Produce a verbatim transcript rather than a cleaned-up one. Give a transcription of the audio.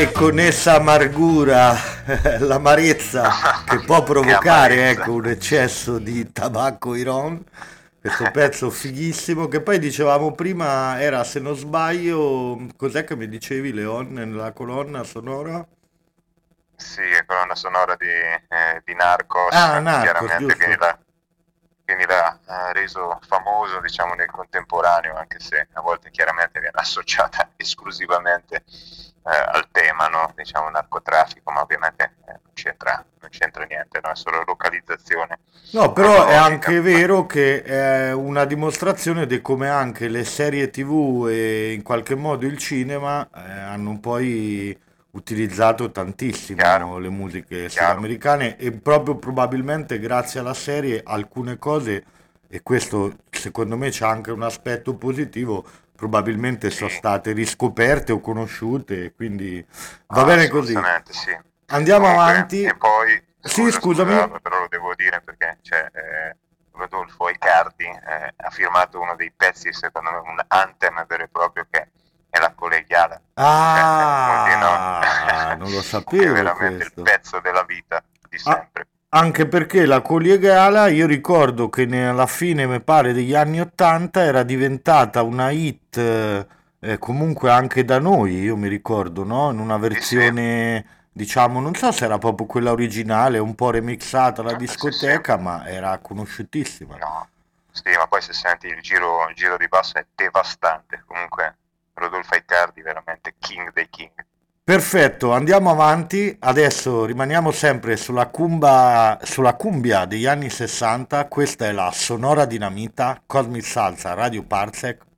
e con essa amargura, l'amarezza che può provocare, ecco, un eccesso di tabacco Iron. Questo pezzo fighissimo che poi dicevamo prima era, se non sbaglio, cos'è che mi dicevi Leon nella colonna sonora? Sì, è colonna sonora di, eh, di Narcos, Ah, Narcos, chiaramente quindi giusto? l'ha, quindi l'ha eh, reso famoso, diciamo, nel contemporaneo, anche se a volte chiaramente viene associata esclusivamente eh, al tema, no? Diciamo, narcotraffico, ma ovviamente eh, non c'entra, non c'entra niente, no? È solo localizzazione No, però è cronologica. anche Ma vero che è una dimostrazione di come anche le serie T V e in qualche modo il cinema eh, hanno poi utilizzato chiaro, tantissimo le musiche chiaro, sudamericane e proprio probabilmente grazie alla serie alcune cose, e questo secondo me c'è anche un aspetto positivo, probabilmente sì, sono state riscoperte o conosciute, quindi va bene così. assolutamente sì. Andiamo Comunque, e avanti. poi, Sì, scusa, scusa scusami. Alba, però lo devo dire perché c'è eh, Rodolfo Icardi eh, ha firmato uno dei pezzi, secondo me, un anthem vero e proprio che è la collegiale. Cioè, eh, come dire, no? Ah, non lo È sapevo veramente il questo. pezzo della vita di Ah, sempre. anche perché la collegala, io ricordo che ne- alla fine, mi pare, degli anni ottanta era diventata una hit, eh, eh, comunque anche da noi, io mi ricordo, no? In una Sì, sì, versione, diciamo, non so se era proprio quella originale, un po' remixata alla eh, sì, sì. discoteca, ma era conosciutissima. No, sì, ma poi se senti il giro, il giro di basso è devastante. Comunque, Rodolfo Icardi veramente king dei king. Perfetto, andiamo avanti. Adesso rimaniamo sempre sulla cumba, sulla cumbia degli anni sessanta. Questa è la Sonora Dinamita, Cosmic Salsa, Radio Parsec.